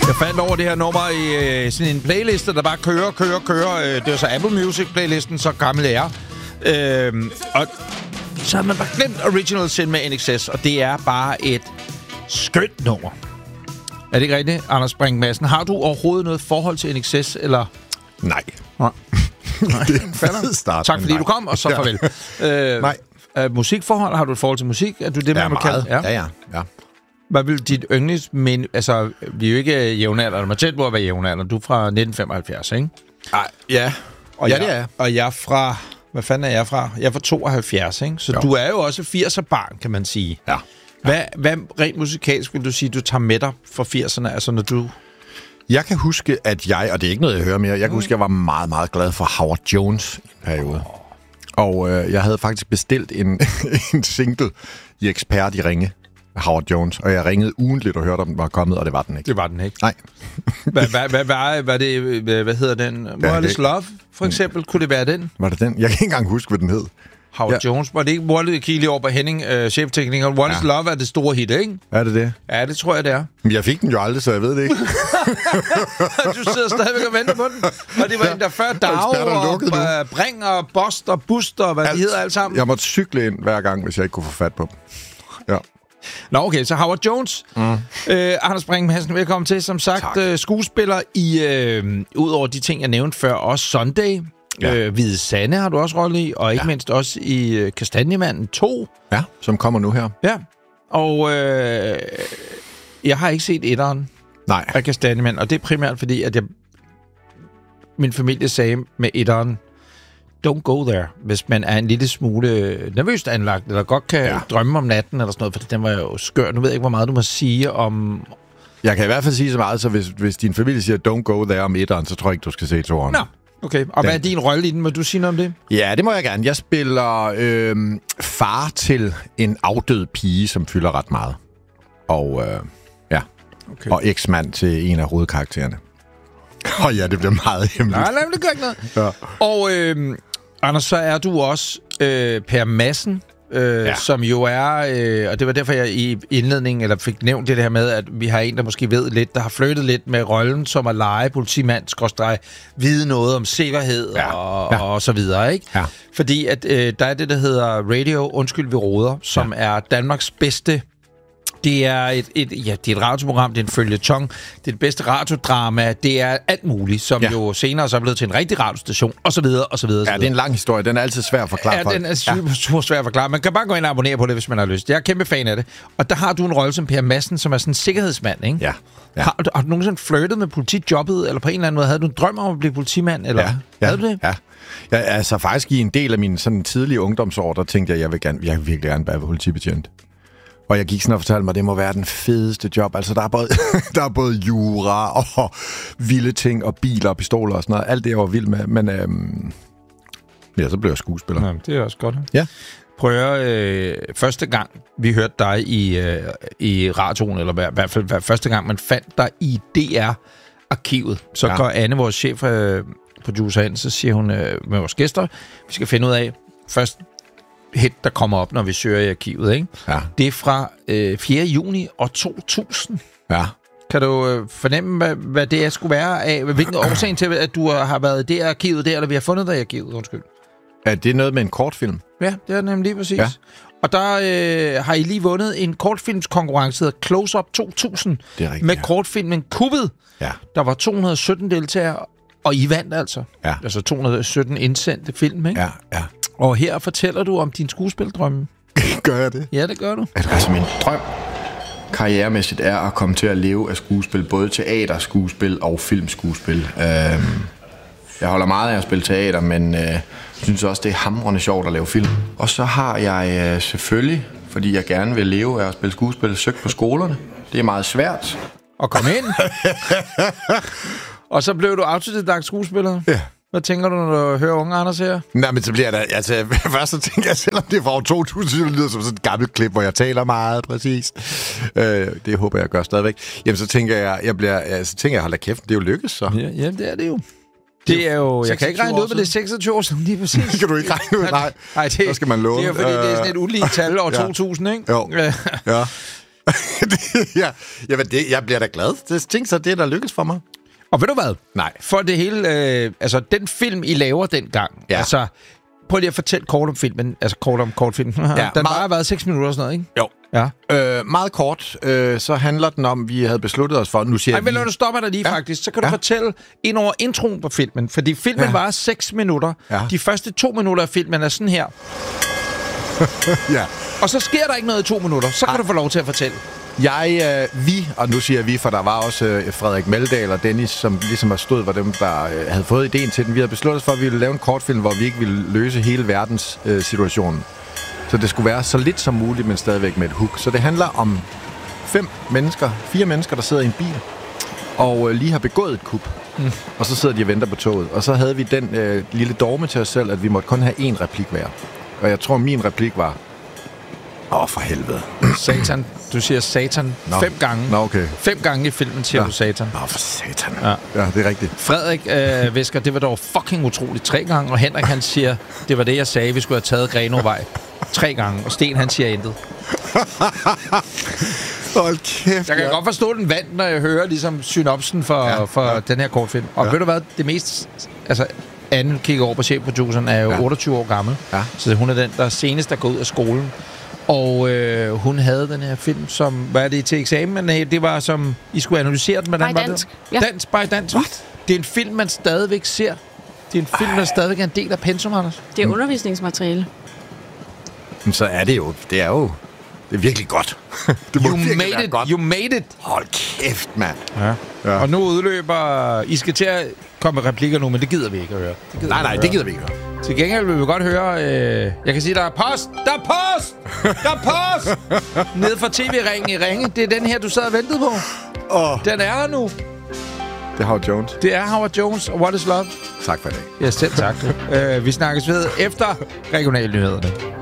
Jeg faldt over det her nummer i sådan en playliste, der bare kører. Det var så Apple Music-playlisten, så gammel er jeg. Og så har man bare glemt Original Sin med NXS, og det er bare et skønt nummer. Er det ikke rigtigt, Anders Brink Madsen? Har du overhovedet noget forhold til NXS, eller? Nej. Nej. Det er en fed start. Tak fordi du kom, og så farvel. Nej. Musikforhold, har du et forhold til musik? Er du det, man må kalde? Ja. Hvad vil dit yndlings... Men, altså, vi er jo ikke jævnaldrende. Man er tæt på at være jævnaldrende. Du er fra 1975, ikke? Ej, ja. Og det er jeg. Og jeg er fra... Hvad fanden er jeg fra? Jeg er fra 72, ikke? Så du er jo også 80'er-barn, kan man sige. Ja. Hvad rent musikalsk vil du sige, du tager med dig fra 80'erne? Altså, når du... Jeg kan huske, at og det er ikke noget, jeg hører mere, jeg kan huske, at jeg var meget, meget glad for Howard Jones i en periode. Og jeg havde faktisk bestilt en single i Ekspert i Ringe, Howard Jones, og jeg ringede ugentligt og hørte, om den var kommet, og det var den ikke. Det var den ikke? Nej. Hvad hedder den? More or Less Love, for eksempel. Kunne det være den? Var det den? Jeg kan ikke engang huske, hvad den hed. Howard Jones. Var det ikke Walle Kili over på Henning, cheftekniker? One is Love er det store hit, ikke? Er det det? Ja, det tror jeg, det er. Men jeg fik den jo aldrig, så jeg ved det ikke. Du sidder stadigvæk og venter på den. Og det var en, der før Dag og Bring og Bost og Bust og hvad de hedder alt sammen. Jeg måtte cykle ind hver gang, hvis jeg ikke kunne få fat på dem. Ja. Nå, okay, så Howard Jones. Anders Brink Madsen, velkommen til. Som sagt, skuespiller i, ud over de ting, jeg nævnte før, også Sunday. Ja. Hvide Sande har du også rolle i, og ikke mindst også i Kastanjemanden 2. Ja, som kommer nu her. Ja, og jeg har ikke set etteren af Kastanjemanden, og det er primært fordi, at min familie sagde med etteren, don't go there, hvis man er en lille smule nervøst anlagt, eller godt kan drømme om natten, eller sådan noget, for den var jo skør. Nu ved jeg ikke, hvor meget du må sige om... Jeg kan i hvert fald sige så meget, så hvis din familie siger, don't go there om etteren, så tror jeg ikke, du skal se toeren. Nå. Okay, og hvad er din rolle i den? Må du sige noget om det? Ja, det må jeg gerne. Jeg spiller far til en afdød pige, som fylder ret meget. Og og eksmand til en af hovedkaraktererne. Det bliver meget hemmeligt. Nej, det gør ikke noget. Ja. Og Anders, så er du også Per Madsen, som jo er... og det var derfor, jeg i indledningen eller fik nævnt det her med, at vi har en, der måske ved lidt, der har flyttet lidt med rollen som at lege politimand, vide noget om sikkerhed og så videre, ikke? Ja. Fordi at der er det, der hedder Radio Undskyld, vi råder, som er Danmarks bedste... Det er et radioprogram, det er en føljeton, det er det bedste radiodrama, det er alt muligt, som jo senere så er blevet til en rigtig radiostation, og så videre, og så videre. Ja, det er en lang historie, den er altid svær at forklare. Ja, den er super svær at forklare. Man kan bare gå ind og abonnere på det, hvis man har lyst. Jeg er kæmpe fan af det. Og der har du en rolle som Per Madsen, som er sådan en sikkerhedsmand, ikke? Ja. Har du nogensinde flirtet med politijobbet, eller på en eller anden måde, havde du en drøm om at blive politimand, eller havde du det? Ja. Ja, altså faktisk i en del af mine sådan tidlige ungdomsår, der tænkte jeg vil virkelig gerne være politibetjent. Og jeg gik sådan og fortalte mig, at det må være den fedeste job. Altså, der er både jura og vilde ting og biler og pistoler og sådan noget. Alt det, jeg var vild med. Men så blev jeg skuespiller. Ja, det er også godt. Ja. Prøv at høre, første gang, vi hørte dig i radioen, eller i hvert fald første gang, man fandt dig i DR-arkivet, så går Anne, vores chef producer ind, så siger hun med vores gæster, vi skal finde ud af først hit, der kommer op, når vi søger i arkivet, ikke? Ja. Det er fra 4. juni år 2000. Ja. Kan du fornemme, hvad det skulle være af? Hvilken årsagen til, at du har været i det arkivet der, eller vi har fundet dig i arkivet, undskyld? Er det noget med en kortfilm? Ja, det er nemlig lige præcis. Ja. Og der har I lige vundet en kortfilmskonkurrence, der hedder Close Up 2000, med kortfilmen Kuppet. Ja. Der var 217 deltagere, og I vandt altså. Ja. Altså 217 indsendte film, ikke? Ja, ja. Og her fortæller du om din skuespildrømme. Gør jeg det? Ja, det gør du. Altså min drøm karrieremæssigt er at komme til at leve af skuespil, både teaterskuespil og filmskuespil. Jeg holder meget af at spille teater, men synes også, det er hamrende sjovt at lave film. Og så har jeg selvfølgelig, fordi jeg gerne vil leve af at spille skuespil, søgt på skolerne. Det er meget svært. Og komme ind. Og så blev du autodidakt skuespiller? Ja. Hvad tænker du, når du hører unge Anders her? Nej, men så bliver der... Altså, først så tænker jeg, selvom det er fra år 2000, det lyder som sådan et gammelt klip, hvor jeg taler meget præcis. Det håber jeg gør stadigvæk. Jamen, så tænker jeg, hold da kæft, det er jo lykkes, så. Ja, det er det jo. Det er jo... Jeg kan ikke regne ud, men det er 26 år siden, lige præcis. Det kan du ikke regne ud, nej. Det skal man låne. Det er jo fordi, det er sådan et ulige tal år 2000, ikke? Jo, ja. Jeg bliver da glad. Tænk så, det er der lykkes for mig. Og ved du hvad? Nej. For det hele... altså, den film, I laver dengang... Ja. Altså, prøv lige at fortælle kort om filmen. Altså, kort om kortfilmen. Ja, den har været 6 minutter og sådan noget, ikke? Jo. Ja. Meget kort, så handler den om, vi havde besluttet os for... Nu siger men når du stopper dig lige faktisk, så kan du fortælle ind over introen på filmen. Fordi filmen var 6 minutter. Ja. De første 2 minutter af filmen er sådan her. Ja. Og så sker der ikke noget i 2 minutter. Så kan du få lov til at fortælle. Vi, og nu siger vi, for der var også Frederik Meldal og Dennis, som ligesom har stået, var dem, der havde fået ideen til den. Vi havde besluttet os for, at vi ville lave en kortfilm, hvor vi ikke ville løse hele verdens situationen. Så det skulle være så lidt som muligt, men stadigvæk med et hook. Så det handler om 4 mennesker, der sidder i en bil, og lige har begået et kup. Og så sidder de og venter på toget. Og så havde vi den lille dogme til os selv, at vi måtte kun have 1 replik hver. Og jeg tror, min replik var... for helvede. Satan. Du siger Satan 5 gange. Nå, okay. 5 gange i filmen siger du Satan. For satan. Ja, det er rigtigt. Frederik visker, det var dog fucking utroligt 3 gange. Og Henrik, han siger, det var det, jeg sagde, vi skulle have taget Grenovej 3 gange. Og Sten, han siger intet. Hold kæft. Jeg kan godt forstå den vand, når jeg hører ligesom synopsen for den her kortfilm. Og ved du hvad, det mest... Altså, Anne kigger over på chefproduceren, er jo 28 år gammel. Ja. Så hun er den, der senest er gået ud af skolen. Og hun havde den her film, som... Hvad er det til eksamen? Men det var som... I skulle analysere den. Hvordan var det? Ja. Dansk. What? Det er en film, man stadigvæk ser. Det er en film, der stadigvæk er en del af pensum, Anders. Det er undervisningsmateriale. Men så er det jo... Det er virkelig godt. Det må virkelig være godt. You made it. Hold kæft, mand. Ja. Og nu udløber... I skal til at komme med replikker nu, men det gider vi ikke at høre. Det gider vi ikke at høre. Til gengæld vil vi godt høre... jeg kan sige, der er post! Der er post! Der er post! Nede fra TV-ringen i Ringe. Det er den her, du sad og ventede på. Den er her nu. Det er Howard Jones. Det er Howard Jones og What is Love. Tak for det. Ja, selv tak. Vi snakkes ved efter regionalnyhederne.